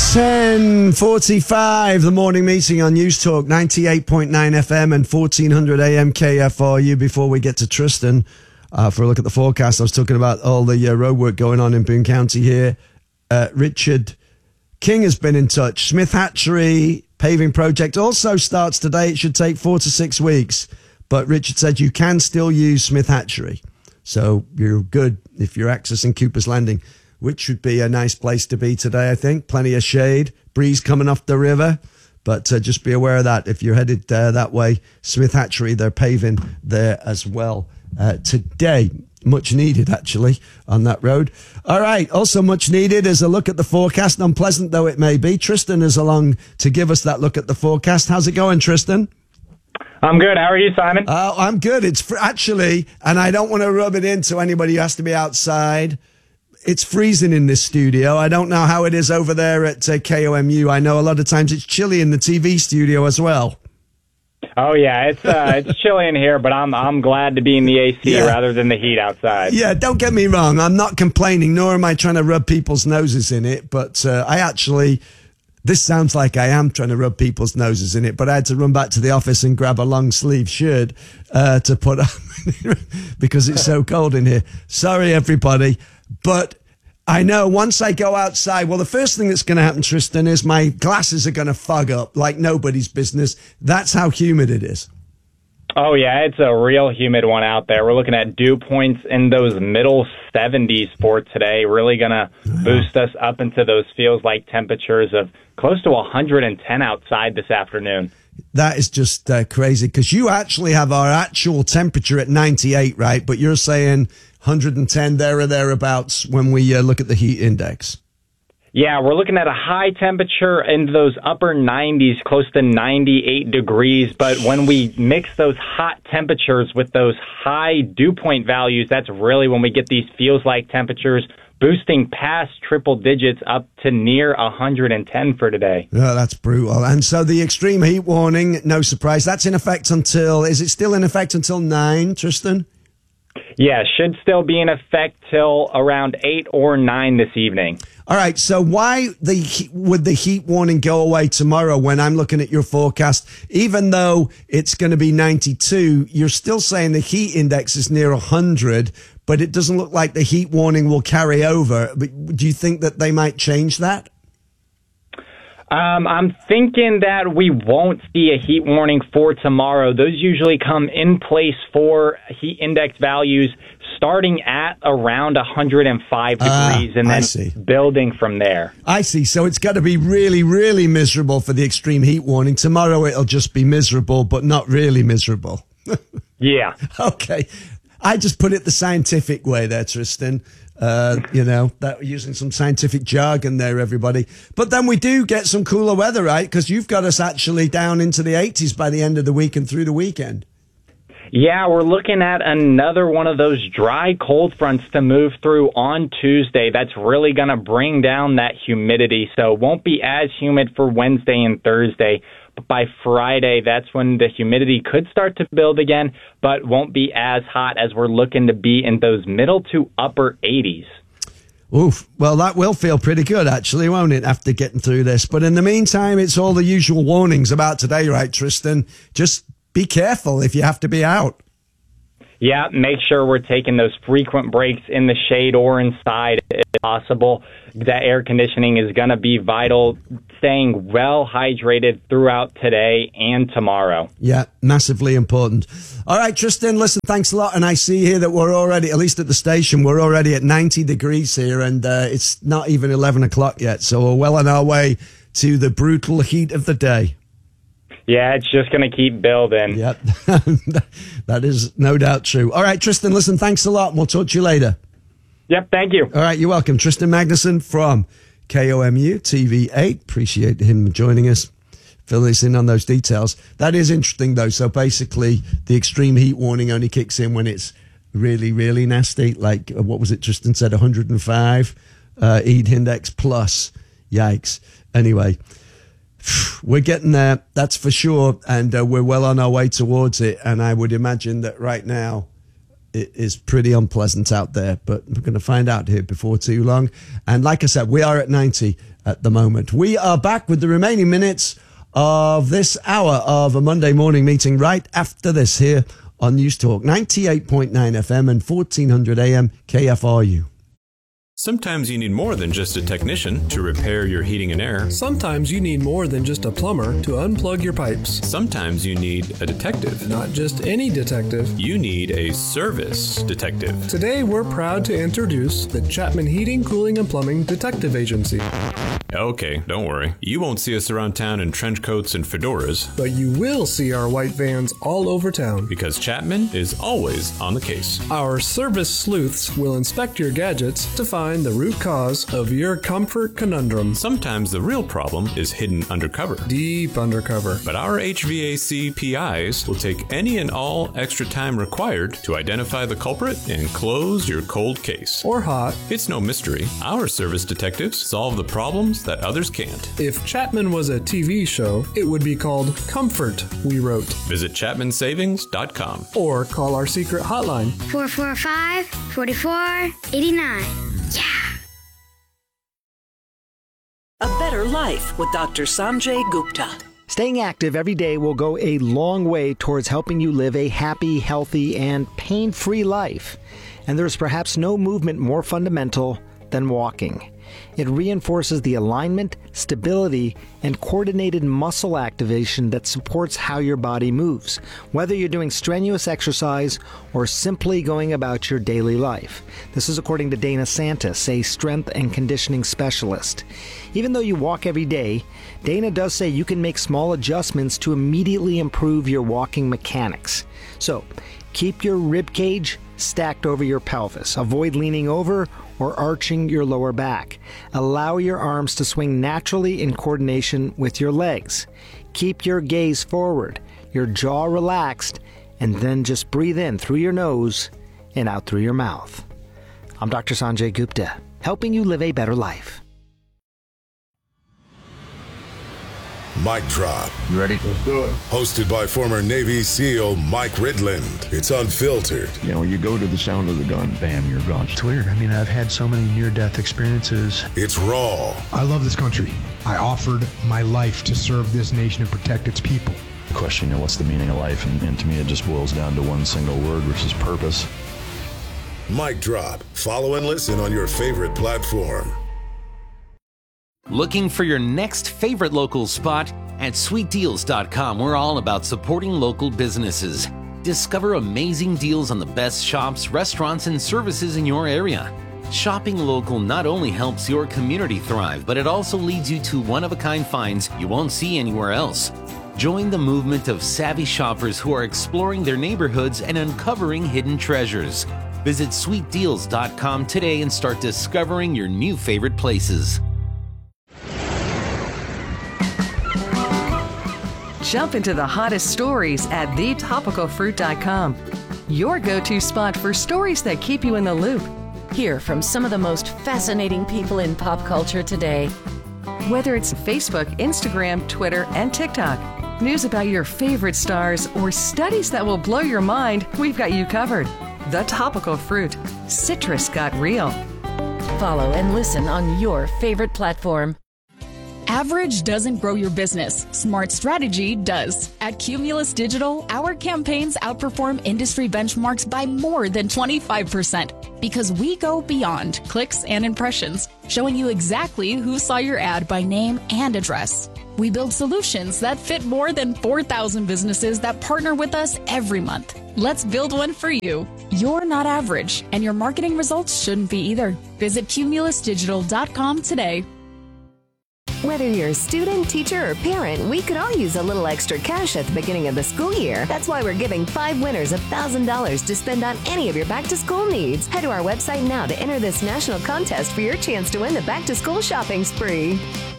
10:45, the morning meeting on News Talk 98.9 FM and 1400 AM KFRU. Before we get to Tristan for a look at the forecast, I was talking about all the road work going on in Boone County here. Richard King has been in touch. Smith Hatchery paving project also starts today. It should take 4 to 6 weeks. But Richard said you can still use Smith Hatchery. So you're good if you're accessing Cooper's Landing, which would be a nice place to be today, I think. Plenty of shade, breeze coming off the river. But just be aware of that. If you're headed that way, Smith Hatchery, they're paving there as well today. Much needed, actually, on that road. All right, also much needed is a look at the forecast, unpleasant though it may be. Tristan is along to give us that look at the forecast. How's it going, Tristan? I'm good. How are you, Simon? I'm good. It's actually, and I don't want to rub it into anybody who has to be outside. It's freezing in this studio. I don't know how it is over there at KOMU. I know a lot of times it's chilly in the TV studio as well. Oh yeah, it's chilly in here, but I'm glad to be in the AC rather than the heat outside. Yeah, don't get me wrong. I'm not complaining, nor am I trying to rub people's noses in it. But this sounds like I am trying to rub people's noses in it. But I had to run back to the office and grab a long sleeve shirt to put on because it's so cold in here. Sorry, everybody. But I know once I go outside, well, the first thing that's going to happen, Tristan, is my glasses are going to fog up like nobody's business. That's how humid it is. Oh, yeah, it's a real humid one out there. We're looking at dew points in those middle 70s for today. Really going to boost us up into those feels-like temperatures of close to 110 outside this afternoon. That is just crazy because you actually have our actual temperature at 98, right? But you're saying 110 there or thereabouts when we look at the heat index. Yeah, we're looking at a high temperature in those upper 90s, close to 98 degrees. But when we mix those hot temperatures with those high dew point values, that's really when we get these feels-like temperatures boosting past triple digits up to near 110 for today. Oh, that's brutal. And so the extreme heat warning, no surprise, that's in effect until, is it still in effect until 9, Tristan? Yeah, should still be in effect till around 8 or 9 this evening. All right, so why would the heat warning go away tomorrow when I'm looking at your forecast? Even though it's going to be 92, you're still saying the heat index is near 100, but it doesn't look like the heat warning will carry over. But do you think that they might change that? I'm thinking that we won't see a heat warning for tomorrow. Those usually come in place for heat index values starting at around 105 degrees and then building from there. I see. So it's got to be really, really miserable for the extreme heat warning. Tomorrow it'll just be miserable, but not really miserable. Yeah. Okay. I just put it the scientific way there, Tristan. That using some scientific jargon there, everybody. But then we do get some cooler weather, right? Because you've got us actually down into the 80s by the end of the week and through the weekend. Yeah, we're looking at another one of those dry cold fronts to move through on Tuesday. That's really going to bring down that humidity. So it won't be as humid for Wednesday and Thursday. But by Friday, that's when the humidity could start to build again, but won't be as hot as we're looking to be in those middle to upper 80s. Oof. Well, that will feel pretty good, actually, won't it, after getting through this? But in the meantime, it's all the usual warnings about today, right, Tristan? Just be careful if you have to be out. Yeah, make sure we're taking those frequent breaks in the shade or inside if possible. That air conditioning is going to be vital, staying well hydrated throughout today and tomorrow. Yeah, massively important. All right, Tristan, listen, thanks a lot. And I see here that we're already, at least at the station, we're already at 90 degrees here, and it's not even 11 o'clock yet. So we're well on our way to the brutal heat of the day. Yeah, it's just going to keep building. Yep, that is no doubt true. All right, Tristan, listen, thanks a lot, and we'll talk to you later. Yep, thank you. All right, you're welcome. Tristan Magnuson from KOMU TV8. Appreciate him joining us, filling us in on those details. That is interesting, though. So basically, the extreme heat warning only kicks in when it's really, really nasty. Like, what was it Tristan said, 105 heat index plus. Yikes. Anyway, we're getting there, that's for sure, and we're well on our way towards it. And I would imagine that right now it is pretty unpleasant out there, but we're going to find out here before too long. And like I said, we are at 90 at the moment. We are back with the remaining minutes of this hour of a Monday morning meeting right after this here on News Talk 98.9 FM and 1400 AM KFRU. Sometimes you need more than just a technician to repair your heating and air. Sometimes you need more than just a plumber to unplug your pipes. Sometimes you need a detective. Not just any detective. You need a service detective. Today we're proud to introduce the Chapman Heating, Cooling, and Plumbing Detective Agency. Okay, don't worry. You won't see us around town in trench coats and fedoras. But you will see our white vans all over town. Because Chapman is always on the case. Our service sleuths will inspect your gadgets to find the root cause of your comfort conundrum. Sometimes the real problem is hidden undercover. Deep undercover. But our HVAC PIs will take any and all extra time required to identify the culprit and close your cold case. Or hot. It's no mystery. Our service detectives solve the problems that others can't. If Chapman was a TV show, it would be called Comfort, we wrote. Visit ChapmanSavings.com. Or call our secret hotline. 445-4489. Yeah. A Better Life with Dr. Sanjay Gupta. Staying active every day will go a long way towards helping you live a happy, healthy, and pain-free life. And there is perhaps no movement more fundamental than walking. It reinforces the alignment, stability, and coordinated muscle activation that supports how your body moves, whether you're doing strenuous exercise or simply going about your daily life. This is according to Dana Santis, a strength and conditioning specialist. Even though you walk every day, Dana does say you can make small adjustments to immediately improve your walking mechanics. So, keep your rib cage stacked over your pelvis. Avoid leaning over or arching your lower back. Allow your arms to swing naturally in coordination with your legs. Keep your gaze forward, your jaw relaxed, and then just breathe in through your nose and out through your mouth. I'm Dr. Sanjay Gupta, helping you live a better life. Mic Drop. You ready? Let's do it. Hosted by former Navy SEAL Mike Ridland. It's unfiltered. You know, you go to the sound of the gun, bam, you're gone. It's weird. I mean, I've had so many near-death experiences. It's raw. I love this country. I offered my life to serve this nation and protect its people. The question, you know, what's the meaning of life? And to me, it just boils down to one single word, which is purpose. Mic Drop. Follow and listen on your favorite platform. Looking for your next favorite local spot? At sweetdeals.com, we're all about supporting local businesses. Discover amazing deals on the best shops, restaurants, and services in your area. Shopping local not only helps your community thrive, but it also leads you to one-of-a-kind finds you won't see anywhere else. Join the movement of savvy shoppers who are exploring their neighborhoods and uncovering hidden treasures. Visit sweetdeals.com today and start discovering your new favorite places. Jump into the hottest stories at thetopicalfruit.com. Your go-to spot for stories that keep you in the loop. Hear from some of the most fascinating people in pop culture today. Whether it's Facebook, Instagram, Twitter, and TikTok, news about your favorite stars, or studies that will blow your mind, we've got you covered. The Topical Fruit. Citrus got real. Follow and listen on your favorite platform. Average doesn't grow your business. Smart strategy does. At Cumulus Digital, our campaigns outperform industry benchmarks by more than 25% because we go beyond clicks and impressions, showing you exactly who saw your ad by name and address. We build solutions that fit more than 4,000 businesses that partner with us every month. Let's build one for you. You're not average, and your marketing results shouldn't be either. Visit cumulusdigital.com today. Whether you're a student, teacher, or parent, we could all use a little extra cash at the beginning of the school year. That's why we're giving 5 winners $1,000 to spend on any of your back-to-school needs. Head to our website now to enter this national contest for your chance to win the back-to-school shopping spree.